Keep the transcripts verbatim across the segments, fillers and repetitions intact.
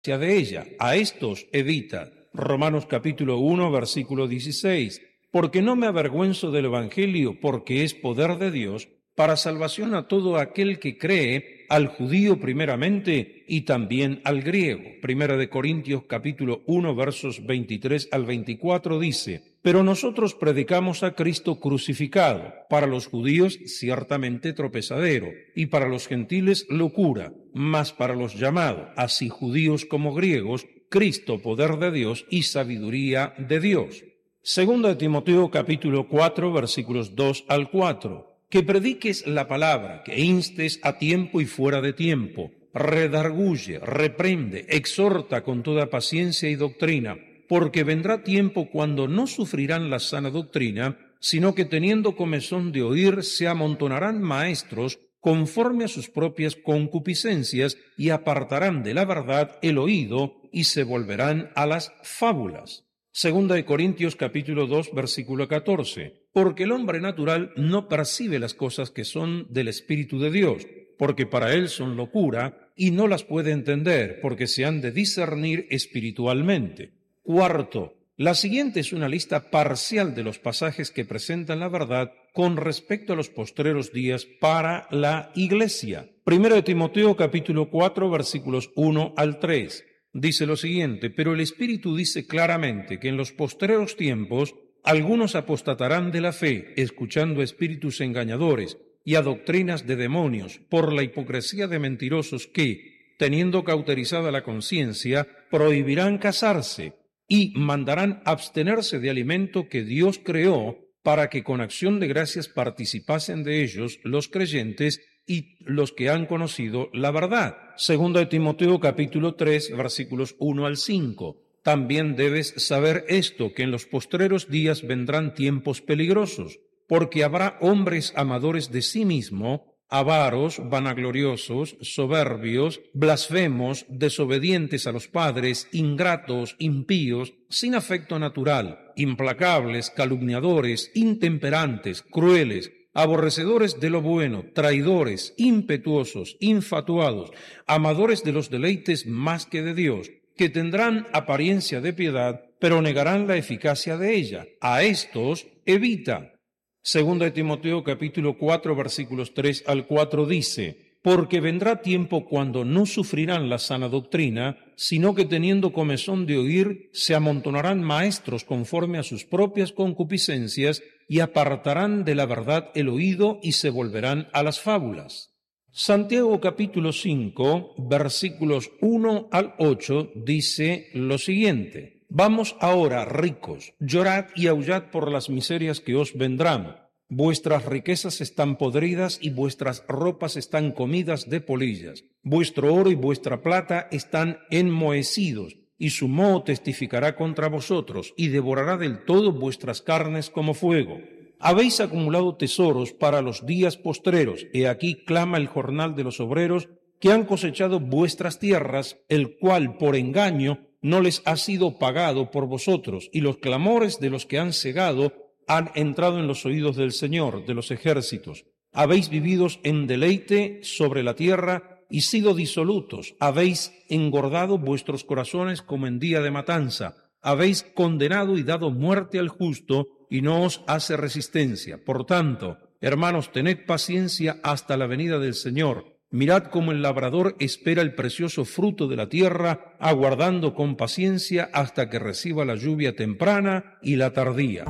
de ella. A estos evita. Romanos capítulo uno, versículo dieciséis. Porque no me avergüenzo del Evangelio, porque es poder de Dios para salvación a todo aquel que cree, al judío primeramente y también al griego. Primera de Corintios capítulo uno, versos veintitrés al veinticuatro dice: Pero nosotros predicamos a Cristo crucificado, para los judíos ciertamente tropezadero, y para los gentiles locura, mas para los llamados, así judíos como griegos, Cristo poder de Dios y sabiduría de Dios. Segunda de Timoteo capítulo cuatro, versículos dos al cuatro. Que prediques la palabra, que instes a tiempo y fuera de tiempo, redarguye, reprende, exhorta con toda paciencia y doctrina, porque vendrá tiempo cuando no sufrirán la sana doctrina, sino que teniendo comezón de oír, se amontonarán maestros conforme a sus propias concupiscencias y apartarán de la verdad el oído y se volverán a las fábulas. Segunda de Corintios capítulo dos, versículo catorce. Porque el hombre natural no percibe las cosas que son del Espíritu de Dios, porque para él son locura, y no las puede entender, porque se han de discernir espiritualmente. Cuarto, la siguiente es una lista parcial de los pasajes que presentan la verdad con respecto a los postreros días para la Iglesia. Primera de Timoteo capítulo cuatro, versículos uno al tres. Dice lo siguiente: Pero el Espíritu dice claramente que en los postreros tiempos algunos apostatarán de la fe, escuchando a espíritus engañadores y a doctrinas de demonios, por la hipocresía de mentirosos que, teniendo cauterizada la conciencia, prohibirán casarse y mandarán abstenerse de alimento que Dios creó, para que con acción de gracias participasen de ellos los creyentes y los que han conocido la verdad. Segunda de Timoteo capítulo tres, versículos uno al cinco. También debes saber esto, que en los postreros días vendrán tiempos peligrosos, porque habrá hombres amadores de sí mismo, avaros, vanagloriosos, soberbios, blasfemos, desobedientes a los padres, ingratos, impíos, sin afecto natural, implacables, calumniadores, intemperantes, crueles, aborrecedores de lo bueno, traidores, impetuosos, infatuados, amadores de los deleites más que de Dios, que tendrán apariencia de piedad, pero negarán la eficacia de ella. A estos evita. Segunda de Timoteo capítulo cuatro, versículos tres al cuatro dice: Porque vendrá tiempo cuando no sufrirán la sana doctrina, sino que teniendo comezón de oír, se amontonarán maestros conforme a sus propias concupiscencias y apartarán de la verdad el oído y se volverán a las fábulas. Santiago capítulo cinco, versículos uno al ocho dice lo siguiente: Vamos ahora, ricos, llorad y aullad por las miserias que os vendrán. Vuestras riquezas están podridas y vuestras ropas están comidas de polillas. Vuestro oro y vuestra plata están enmohecidos, y su moho testificará contra vosotros, y devorará del todo vuestras carnes como fuego. Habéis acumulado tesoros para los días postreros. He aquí clama el jornal de los obreros que han cosechado vuestras tierras, el cual por engaño no les ha sido pagado por vosotros, y los clamores de los que han segado han entrado en los oídos del Señor de los ejércitos. Habéis vivido en deleite sobre la tierra y sido disolutos. Habéis engordado vuestros corazones como en día de matanza. Habéis condenado y dado muerte al justo, y no os hace resistencia. Por tanto, hermanos, tened paciencia hasta la venida del Señor. Mirad cómo el labrador espera el precioso fruto de la tierra, aguardando con paciencia hasta que reciba la lluvia temprana y la tardía.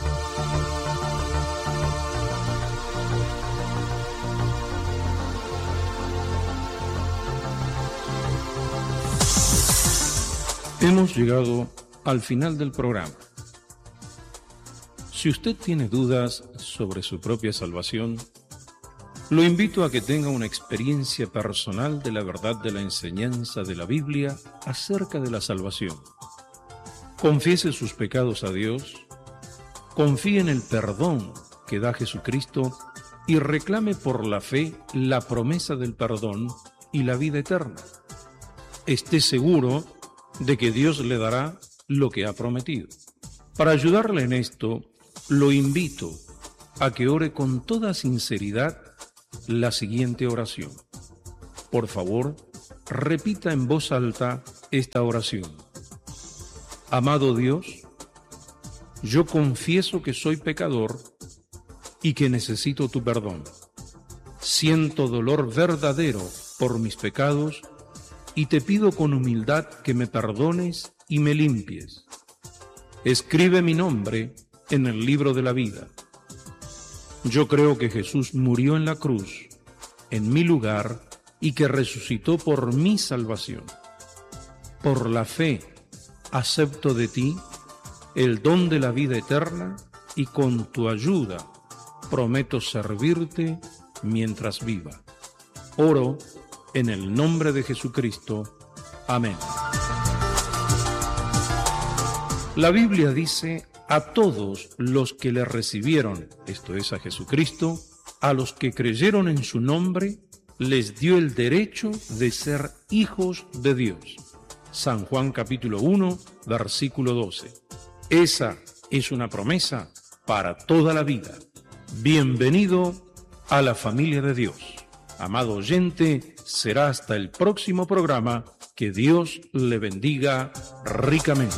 Hemos llegado al final del programa. Si usted tiene dudas sobre su propia salvación, lo invito a que tenga una experiencia personal de la verdad de la enseñanza de la Biblia acerca de la salvación. Confiese sus pecados a Dios, confíe en el perdón que da Jesucristo y reclame por la fe la promesa del perdón y la vida eterna. Esté seguro de que Dios le dará lo que ha prometido. Para ayudarle en esto, lo invito a que ore con toda sinceridad la siguiente oración. Por favor, repita en voz alta esta oración. Amado Dios, yo confieso que soy pecador y que necesito tu perdón. Siento dolor verdadero por mis pecados y te pido con humildad que me perdones y me limpies. Escribe mi nombre en el libro de la vida. Yo creo que Jesús murió en la cruz, en mi lugar, y que resucitó por mi salvación. Por la fe, acepto de ti el don de la vida eterna y con tu ayuda prometo servirte mientras viva. Oro en el nombre de Jesucristo. Amén. La Biblia dice: a todos los que le recibieron, esto es a Jesucristo, a los que creyeron en su nombre, les dio el derecho de ser hijos de Dios. San Juan capítulo uno, versículo doce. Esa es una promesa para toda la vida. Bienvenido a la familia de Dios. Amado oyente, será hasta el próximo programa. Que Dios le bendiga ricamente.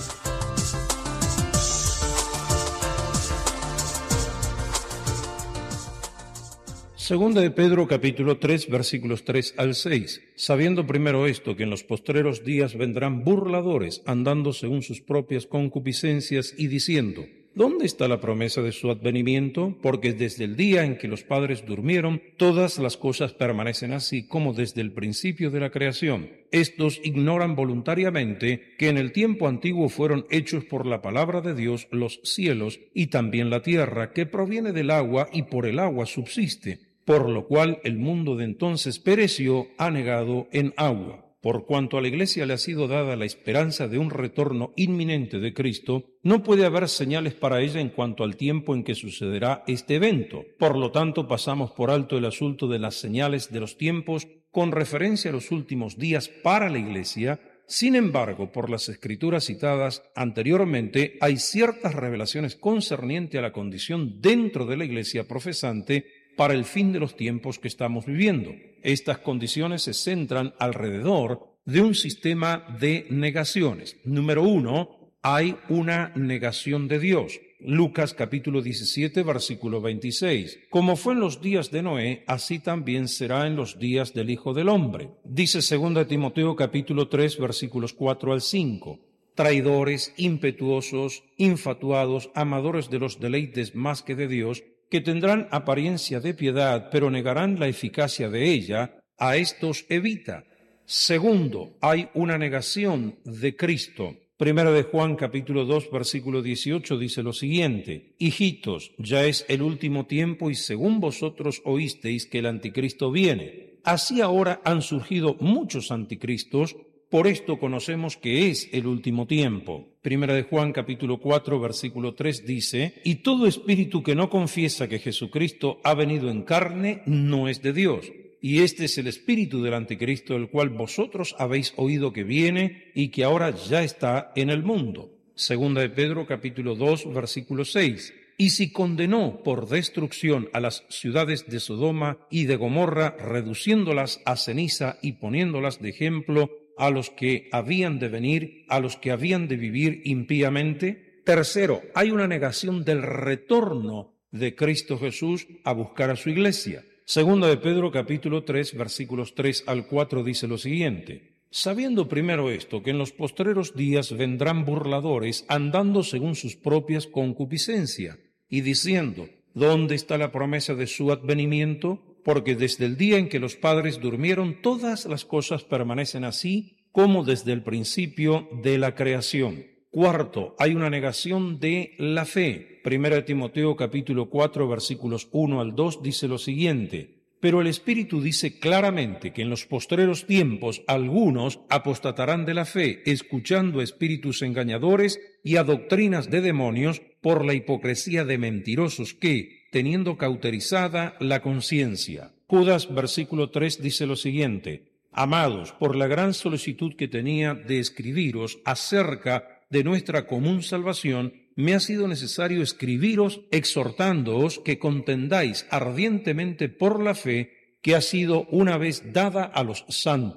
Segunda de Pedro capítulo tres versículos tres al seis. Sabiendo primero esto, que en los postreros días vendrán burladores, andando según sus propias concupiscencias y diciendo: ¿dónde está la promesa de su advenimiento? Porque desde el día en que los padres durmieron, todas las cosas permanecen así como desde el principio de la creación. Estos ignoran voluntariamente que en el tiempo antiguo fueron hechos por la palabra de Dios los cielos y también la tierra, que proviene del agua y por el agua subsiste, por lo cual el mundo de entonces pereció anegado en agua. Por cuanto a la Iglesia le ha sido dada la esperanza de un retorno inminente de Cristo, no puede haber señales para ella en cuanto al tiempo en que sucederá este evento. Por lo tanto, pasamos por alto el asunto de las señales de los tiempos con referencia a los últimos días para la Iglesia. Sin embargo, por las escrituras citadas anteriormente, hay ciertas revelaciones concernientes a la condición dentro de la Iglesia profesante para el fin de los tiempos que estamos viviendo. Estas condiciones se centran alrededor de un sistema de negaciones. Número uno, hay una negación de Dios. Lucas capítulo diecisiete, versículo veintiséis. Como fue en los días de Noé, así también será en los días del Hijo del Hombre. Dice segunda de Timoteo capítulo tres, versículos cuatro al cinco. Traidores, impetuosos, infatuados, amadores de los deleites más que de Dios, que tendrán apariencia de piedad, pero negarán la eficacia de ella, a estos evita. Segundo, hay una negación de Cristo. Primera de Juan capítulo dos, versículo dieciocho dice lo siguiente: hijitos, ya es el último tiempo y según vosotros oísteis que el anticristo viene. Así ahora han surgido muchos anticristos. Por esto conocemos que es el último tiempo. Primera de Juan capítulo cuatro versículo tres dice: y todo espíritu que no confiesa que Jesucristo ha venido en carne no es de Dios. Y este es el espíritu del anticristo, el cual vosotros habéis oído que viene y que ahora ya está en el mundo. Segunda de Pedro capítulo dos versículo seis. Y si condenó por destrucción a las ciudades de Sodoma y de Gomorra, reduciéndolas a ceniza y poniéndolas de ejemplo a los que habían de venir, a los que habían de vivir impíamente. Tercero, hay una negación del retorno de Cristo Jesús a buscar a su iglesia. Segunda de Pedro capítulo tres versículos tres al cuatro dice lo siguiente: sabiendo primero esto, que en los postreros días vendrán burladores andando según sus propias concupiscencias y diciendo: ¿dónde está la promesa de su advenimiento? Porque desde el día en que los padres durmieron, todas las cosas permanecen así como desde el principio de la creación. Cuarto, hay una negación de la fe. Primera de Timoteo capítulo cuatro versículos uno al dos dice lo siguiente: pero el Espíritu dice claramente que en los postreros tiempos algunos apostatarán de la fe, escuchando a espíritus engañadores y a doctrinas de demonios, por la hipocresía de mentirosos que, teniendo cauterizada la conciencia. Judas versículo tres dice lo siguiente: amados, por la gran solicitud que tenía de escribiros acerca de nuestra común salvación, me ha sido necesario escribiros exhortándoos que contendáis ardientemente por la fe que ha sido una vez dada a los santos.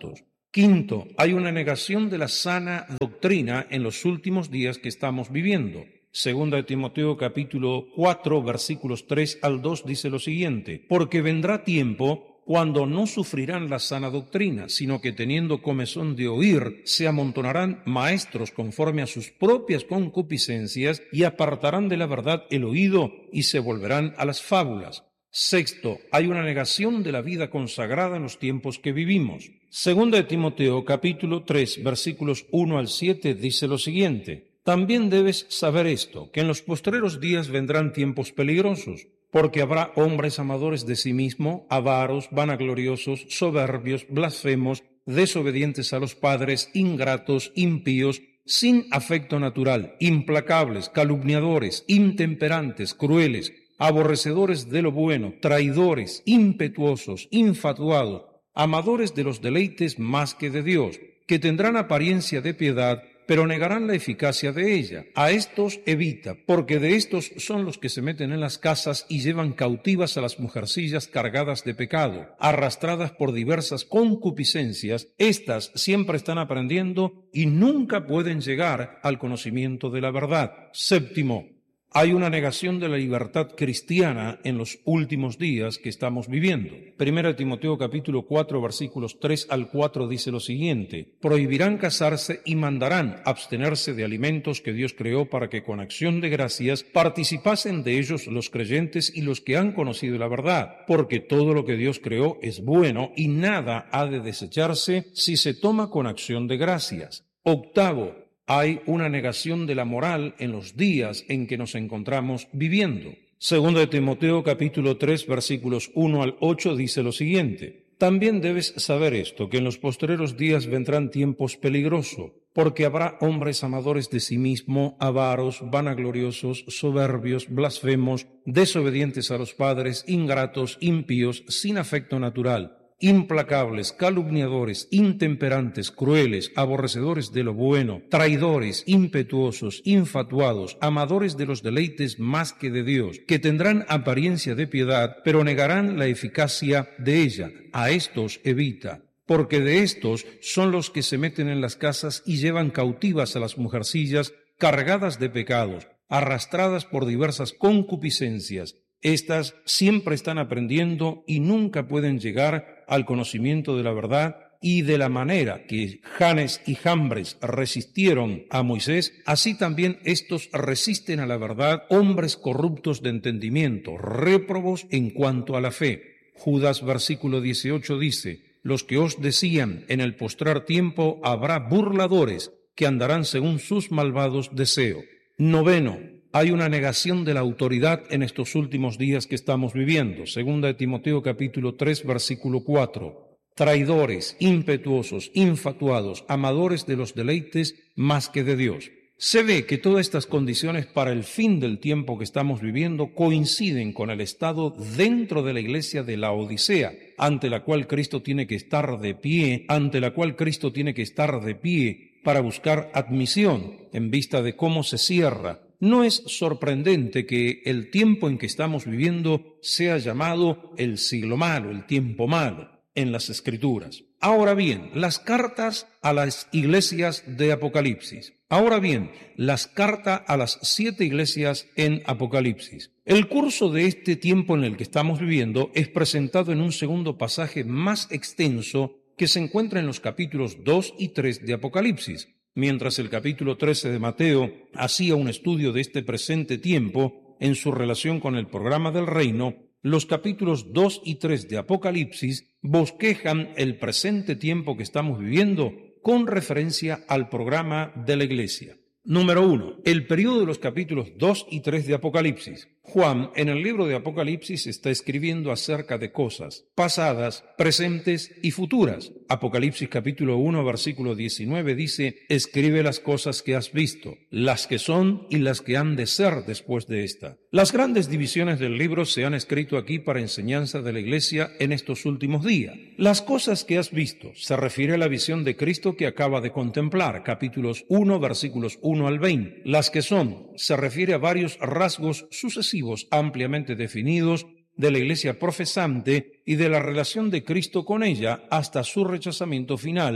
Quinto, hay una negación de la sana doctrina en los últimos días que estamos viviendo. Segunda de Timoteo capítulo cuatro versículos tres al dos dice lo siguiente: porque vendrá tiempo cuando no sufrirán la sana doctrina, sino que teniendo comezón de oír, se amontonarán maestros conforme a sus propias concupiscencias y apartarán de la verdad el oído y se volverán a las fábulas. Sexto, hay una negación de la vida consagrada en los tiempos que vivimos. Segunda de Timoteo capítulo tres versículos uno al siete dice lo siguiente: también debes saber esto, que en los postreros días vendrán tiempos peligrosos, porque habrá hombres amadores de sí mismo, avaros, vanagloriosos, soberbios, blasfemos, desobedientes a los padres, ingratos, impíos, sin afecto natural, implacables, calumniadores, intemperantes, crueles, aborrecedores de lo bueno, traidores, impetuosos, infatuados, amadores de los deleites más que de Dios, que tendrán apariencia de piedad, pero negarán la eficacia de ella. A estos evita, porque de estos son los que se meten en las casas y llevan cautivas a las mujercillas cargadas de pecado, arrastradas por diversas concupiscencias. Estas siempre están aprendiendo y nunca pueden llegar al conocimiento de la verdad. Séptimo, hay una negación de la libertad cristiana en los últimos días que estamos viviendo. Primera de Timoteo capítulo cuatro versículos tres al cuatro dice lo siguiente: prohibirán casarse y mandarán abstenerse de alimentos que Dios creó para que con acción de gracias participasen de ellos los creyentes y los que han conocido la verdad, porque todo lo que Dios creó es bueno y nada ha de desecharse si se toma con acción de gracias. Octavo, hay una negación de la moral en los días en que nos encontramos viviendo. Segundo de Timoteo capítulo tres versículos uno al ocho dice lo siguiente: también debes saber esto, que en los postreros días vendrán tiempos peligrosos, porque habrá hombres amadores de sí mismo, avaros, vanagloriosos, soberbios, blasfemos, desobedientes a los padres, ingratos, impíos, sin afecto natural, implacables, calumniadores, intemperantes, crueles, aborrecedores de lo bueno, traidores, impetuosos, infatuados, amadores de los deleites más que de Dios, que tendrán apariencia de piedad, pero negarán la eficacia de ella. A estos evita, porque de estos son los que se meten en las casas y llevan cautivas a las mujercillas cargadas de pecados, arrastradas por diversas concupiscencias. Estas siempre están aprendiendo y nunca pueden llegar al conocimiento de la verdad, y de la manera que Janes y Jambres resistieron a Moisés, así también estos resisten a la verdad, hombres corruptos de entendimiento, réprobos en cuanto a la fe. Judas versículo dieciocho dice: los que os decían en el postrar tiempo habrá burladores que andarán según sus malvados deseos. Noveno, hay una negación de la autoridad en estos últimos días que estamos viviendo. Segunda de Timoteo capítulo tres versículo cuatro. Traidores, impetuosos, infatuados, amadores de los deleites más que de Dios. Se ve que todas estas condiciones para el fin del tiempo que estamos viviendo coinciden con el estado dentro de la iglesia de la Odisea, ante la cual Cristo tiene que estar de pie, ante la cual Cristo tiene que estar de pie para buscar admisión en vista de cómo se cierra. No es sorprendente que el tiempo en que estamos viviendo sea llamado el siglo malo, el tiempo malo, en las Escrituras. Ahora bien, las cartas a las iglesias de Apocalipsis. Ahora bien, las cartas a las siete iglesias en Apocalipsis. El curso de este tiempo en el que estamos viviendo es presentado en un segundo pasaje más extenso que se encuentra en los capítulos dos y tres de Apocalipsis. Mientras el capítulo trece de Mateo hacía un estudio de este presente tiempo en su relación con el programa del reino, los capítulos dos y tres de Apocalipsis bosquejan el presente tiempo que estamos viviendo con referencia al programa de la iglesia. Número uno. El periodo de los capítulos dos y tres de Apocalipsis. Juan, en el libro de Apocalipsis, está escribiendo acerca de cosas pasadas, presentes y futuras. Apocalipsis capítulo uno, versículo diecinueve dice: escribe las cosas que has visto, las que son y las que han de ser después de esta. Las grandes divisiones del libro se han escrito aquí para enseñanza de la iglesia en estos últimos días. Las cosas que has visto se refiere a la visión de Cristo que acaba de contemplar, capítulos uno, versículos uno al veinte. Las que son se refiere a varios rasgos sucesivos ampliamente definidos de la iglesia profesante y de la relación de Cristo con ella hasta su rechazamiento final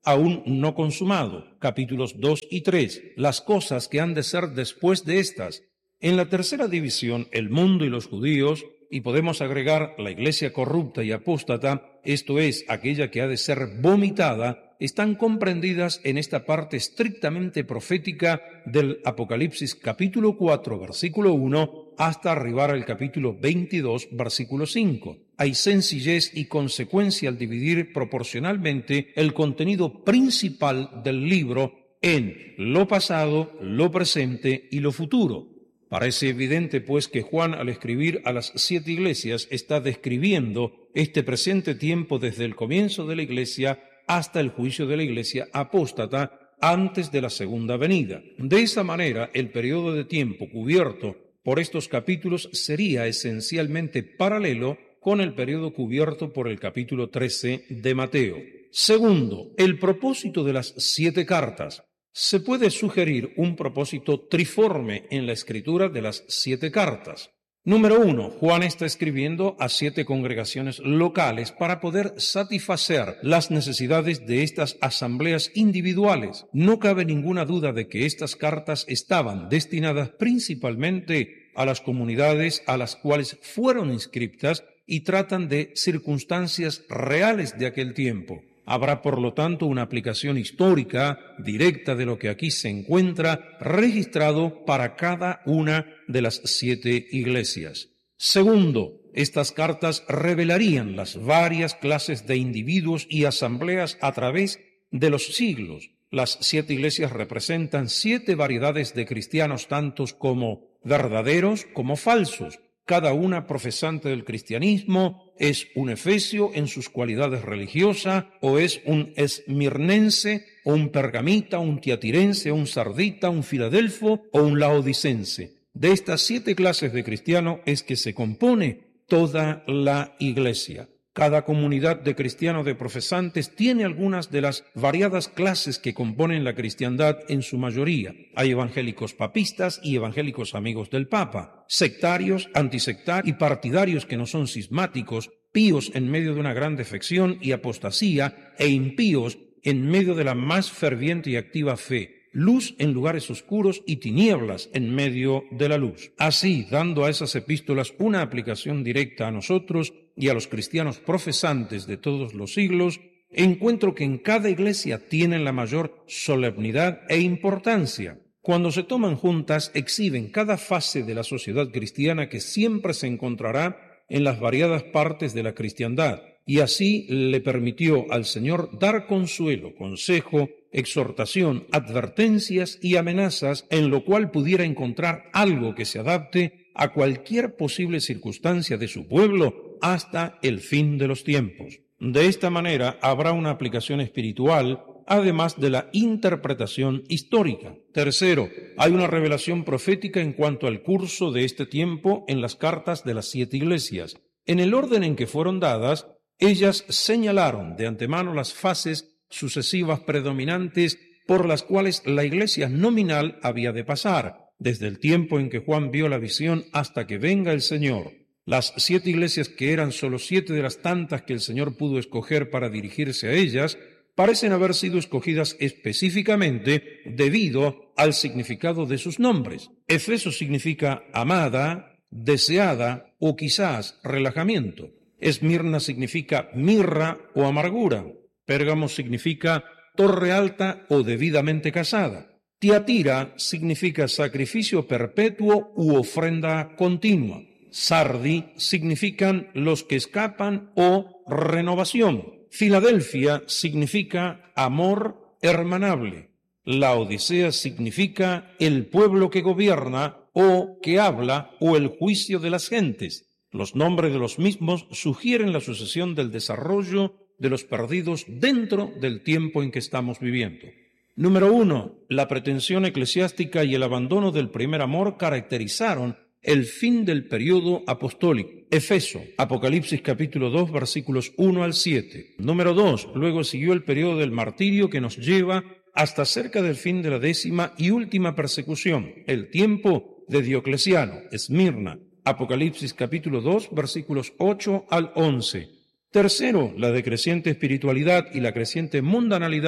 aún no consumado, capítulos dos y tres, las cosas que han de ser después de estas. En la tercera división, el mundo y los judíos, y podemos agregar la iglesia corrupta y apóstata, esto es, aquella que ha de ser vomitada, están comprendidas en esta parte estrictamente profética del Apocalipsis capítulo cuatro, versículo uno, hasta arribar al capítulo veintidós, versículo cinco. Hay sencillez y consecuencia al dividir proporcionalmente el contenido principal del libro en lo pasado, lo presente y lo futuro. Parece evidente, pues, que Juan, al escribir a las siete iglesias, está describiendo este presente tiempo desde el comienzo de la iglesia hasta el juicio de la iglesia apóstata antes de la segunda venida. De esa manera, el periodo de tiempo cubierto por estos capítulos sería esencialmente paralelo con el periodo cubierto por el capítulo trece de Mateo. Segundo, el propósito de las siete cartas. Se puede sugerir un propósito triforme en la escritura de las siete cartas. Número uno, Juan está escribiendo a siete congregaciones locales para poder satisfacer las necesidades de estas asambleas individuales. No cabe ninguna duda de que estas cartas estaban destinadas principalmente a las comunidades a las cuales fueron inscriptas y tratan de circunstancias reales de aquel tiempo. Habrá, por lo tanto, una aplicación histórica directa de lo que aquí se encuentra registrado para cada una de las siete iglesias. Segundo, estas cartas revelarían las varias clases de individuos y asambleas a través de los siglos. Las siete iglesias representan siete variedades de cristianos, tantos como verdaderos como falsos. Cada una profesante del cristianismo es un efesio en sus cualidades religiosas, o es un esmirnense, o un pergamita, un tiatirense, un sardita, un filadelfo o un laodicense. De estas siete clases de cristianos es que se compone toda la iglesia. Cada comunidad de cristianos de profesantes tiene algunas de las variadas clases que componen la cristiandad en su mayoría. Hay evangélicos papistas y evangélicos amigos del Papa, sectarios, antisectarios y partidarios que no son cismáticos, píos en medio de una gran defección y apostasía, e impíos en medio de la más ferviente y activa fe, luz en lugares oscuros y tinieblas en medio de la luz. Así, dando a esas epístolas una aplicación directa a nosotros y a los cristianos profesantes de todos los siglos, encuentro que en cada iglesia tienen la mayor solemnidad e importancia. Cuando se toman juntas, exhiben cada fase de la sociedad cristiana que siempre se encontrará en las variadas partes de la cristiandad, y así le permitió al Señor dar consuelo, consejo, exhortación, advertencias y amenazas, en lo cual pudiera encontrar algo que se adapte a cualquier posible circunstancia de su pueblo hasta el fin de los tiempos. De esta manera habrá una aplicación espiritual, además de la interpretación histórica. Tercero, hay una revelación profética en cuanto al curso de este tiempo en las cartas de las siete iglesias. En el orden en que fueron dadas, ellas señalaron de antemano las fases sucesivas predominantes por las cuales la iglesia nominal había de pasar, desde el tiempo en que Juan vio la visión hasta que venga el Señor. Las siete iglesias, que eran solo siete de las tantas que el Señor pudo escoger para dirigirse a ellas, parecen haber sido escogidas específicamente debido al significado de sus nombres. Efeso significa amada, deseada o quizás relajamiento. Esmirna significa mirra o amargura. Pérgamo significa torre alta o debidamente casada. Tiatira significa sacrificio perpetuo u ofrenda continua. Sardi significan los que escapan o renovación. Filadelfia significa amor hermanable. Laodicea significa el pueblo que gobierna o que habla o el juicio de las gentes. Los nombres de los mismos sugieren la sucesión del desarrollo de los perdidos dentro del tiempo en que estamos viviendo. Número uno, la pretensión eclesiástica y el abandono del primer amor caracterizaron el fin del periodo apostólico. Efeso, Apocalipsis capítulo dos, versículos uno al siete. Número dos, luego siguió el periodo del martirio que nos lleva hasta cerca del fin de la décima y última persecución, el tiempo de Diocleciano, Esmirna. Apocalipsis capítulo dos, versículos ocho al once. Tercero, la decreciente espiritualidad y la creciente mundanalidad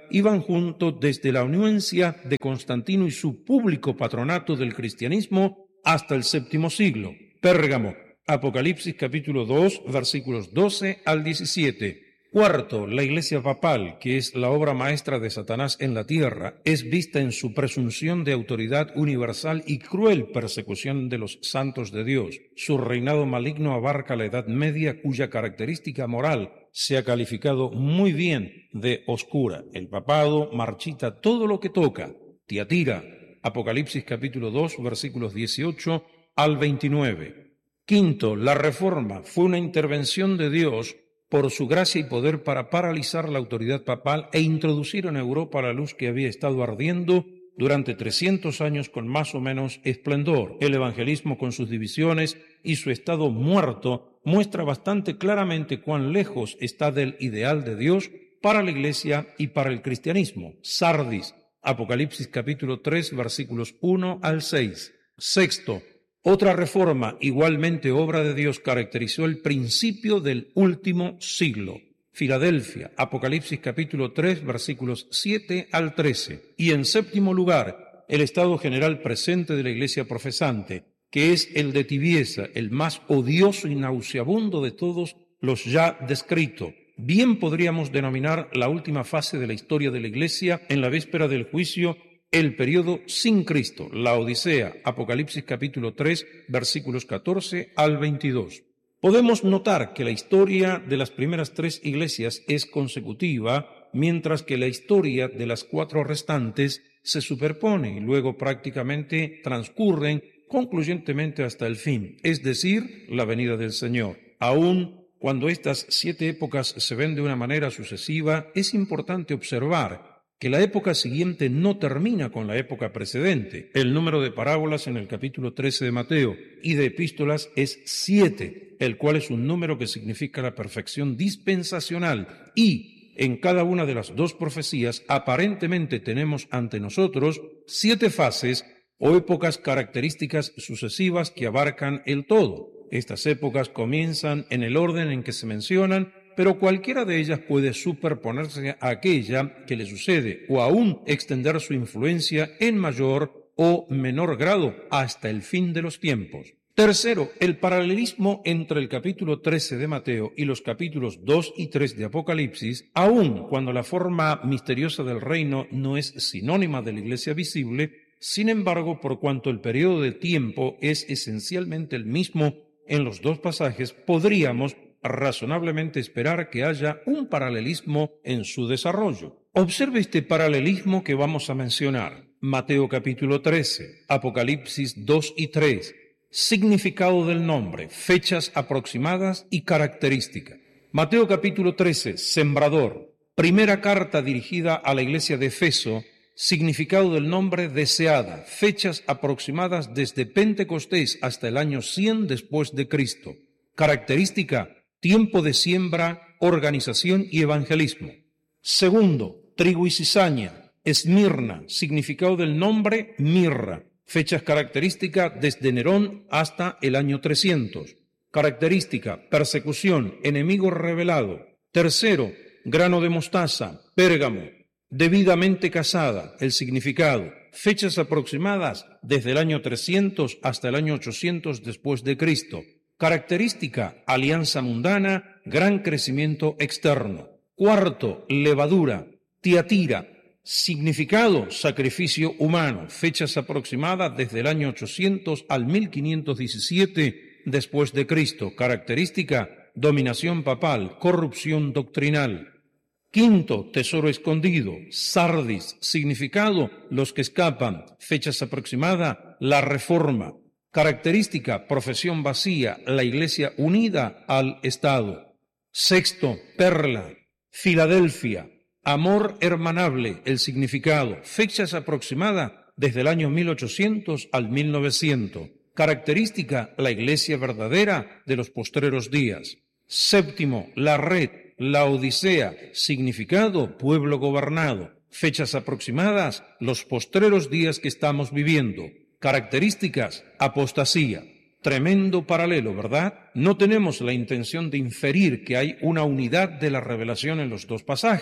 iban juntos desde la anuencia de Constantino y su público patronato del cristianismo hasta el séptimo siglo. Pérgamo, Apocalipsis capítulo dos, versículos doce al diecisiete. Cuarto, la Iglesia papal, que es la obra maestra de Satanás en la tierra, es vista en su presunción de autoridad universal y cruel persecución de los santos de Dios. Su reinado maligno abarca la Edad Media, cuya característica moral se ha calificado muy bien de oscura. El papado marchita todo lo que toca. Tiatira, Apocalipsis capítulo dos, versículos dieciocho al veintinueve. Quinto, la Reforma fue una intervención de Dios por su gracia y poder para paralizar la autoridad papal e introducir en Europa la luz que había estado ardiendo durante trescientos años con más o menos esplendor. El evangelismo, con sus divisiones y su estado muerto, muestra bastante claramente cuán lejos está del ideal de Dios para la Iglesia y para el cristianismo. Sardis, Apocalipsis capítulo tres, versículos uno al seis. Sexto, otra reforma, igualmente obra de Dios, caracterizó el principio del último siglo. Filadelfia, Apocalipsis capítulo tres, versículos siete al trece. Y en séptimo lugar, el estado general presente de la Iglesia profesante, que es el de tibieza, el más odioso y nauseabundo de todos los ya descritos. Bien podríamos denominar la última fase de la historia de la Iglesia en la víspera del juicio, el periodo sin Cristo, la Odisea, Apocalipsis capítulo tres, versículos catorce al veintidós. Podemos notar que la historia de las primeras tres iglesias es consecutiva, mientras que la historia de las cuatro restantes se superpone y luego prácticamente transcurren concluyentemente hasta el fin, es decir, la venida del Señor. Aún cuando estas siete épocas se ven de una manera sucesiva, es importante observar que la época siguiente no termina con la época precedente. El número de parábolas en el capítulo trece de Mateo y de epístolas es siete, el cual es un número que significa la perfección dispensacional, y en cada una de las dos profecías aparentemente tenemos ante nosotros siete fases o épocas características sucesivas que abarcan el todo. Estas épocas comienzan en el orden en que se mencionan, pero cualquiera de ellas puede superponerse a aquella que le sucede o aún extender su influencia en mayor o menor grado hasta el fin de los tiempos. Tercero, el paralelismo entre el capítulo trece de Mateo y los capítulos dos y tres de Apocalipsis, aun cuando la forma misteriosa del reino no es sinónima de la iglesia visible, sin embargo, por cuanto el periodo de tiempo es esencialmente el mismo en los dos pasajes, podríamos razonablemente esperar que haya un paralelismo en su desarrollo. Observe este paralelismo que vamos a mencionar. Mateo capítulo trece, Apocalipsis dos y tres, significado del nombre, fechas aproximadas y característica. Mateo capítulo trece, sembrador, primera carta dirigida a la iglesia de Efeso, significado del nombre, deseada, fechas aproximadas desde Pentecostés hasta el año cien después de Cristo. Característica, tiempo de siembra, organización y evangelismo. Segundo, trigo y cizaña, Esmirna, significado del nombre, mirra. Fechas características desde Nerón hasta el año trescientos. Característica, persecución, enemigo revelado. Tercero, grano de mostaza, Pérgamo, debidamente casada, el significado. Fechas aproximadas desde el año trescientos hasta el año ochocientos después de Cristo. Característica, alianza mundana, gran crecimiento externo. Cuarto, levadura, Tiatira. Significado, sacrificio humano. Fechas aproximadas desde el año ochocientos al mil quinientos diecisiete después de Cristo. Característica, dominación papal, corrupción doctrinal. Quinto, tesoro escondido, Sardis. Significado, los que escapan. Fechas aproximadas, la reforma. Característica, profesión vacía, la iglesia unida al Estado. Sexto, perla, Filadelfia, amor hermanable, el significado. Fechas aproximadas desde el año mil ochocientos al mil novecientos. Característica, la iglesia verdadera de los postreros días. Séptimo, la red, la Odisea, significado, pueblo gobernado. Fechas aproximadas, los postreros días que estamos viviendo. Características, apostasía. Tremendo paralelo, ¿verdad? No tenemos la intención de inferir que hay una unidad de la revelación en los dos pasajes,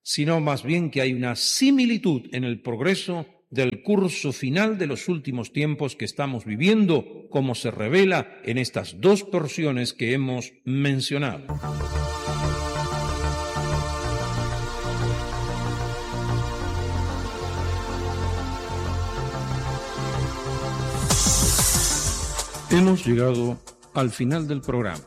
sino más bien que hay una similitud en el progreso del curso final de los últimos tiempos que estamos viviendo, como se revela en estas dos porciones que hemos mencionado. Hemos llegado al final del programa.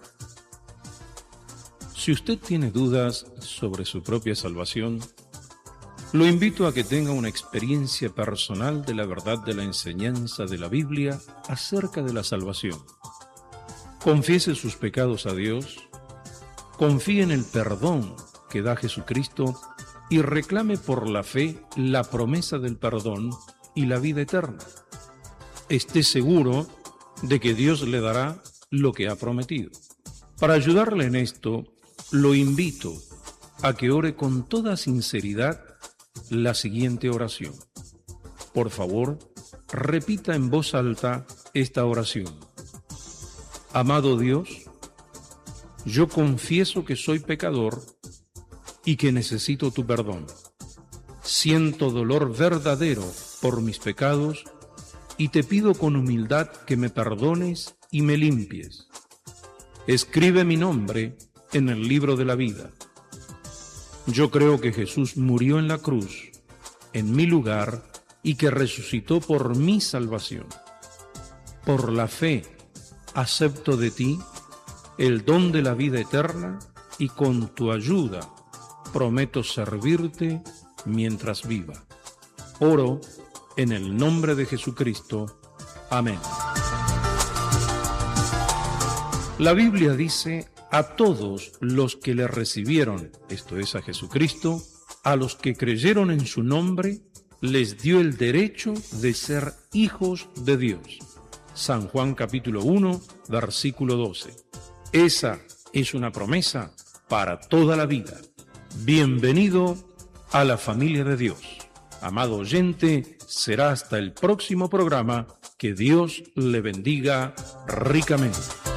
Si usted tiene dudas sobre su propia salvación, lo invito a que tenga una experiencia personal de la verdad de la enseñanza de la Biblia acerca de la salvación. Confiese sus pecados a Dios, confíe en el perdón que da Jesucristo y reclame por la fe la promesa del perdón y la vida eterna. Esté seguro de que Dios le dará lo que ha prometido. Para ayudarle en esto, lo invito a que ore con toda sinceridad la siguiente oración. Por favor, repita en voz alta esta oración. Amado Dios, yo confieso que soy pecador y que necesito tu perdón. Siento dolor verdadero por mis pecados y te pido con humildad que me perdones y me limpies. Escribe mi nombre en el libro de la vida. Yo creo que Jesús murió en la cruz, en mi lugar, y que resucitó por mi salvación. Por la fe, acepto de ti el don de la vida eterna y con tu ayuda prometo servirte mientras viva. Oro en el nombre de Jesucristo. Amén. La Biblia dice: a todos los que le recibieron, esto es a Jesucristo, a los que creyeron en su nombre, les dio el derecho de ser hijos de Dios. San Juan capítulo uno, versículo doce. Esa es una promesa para toda la vida. Bienvenido a la familia de Dios. Amado oyente, será hasta el próximo programa. Que Dios le bendiga ricamente.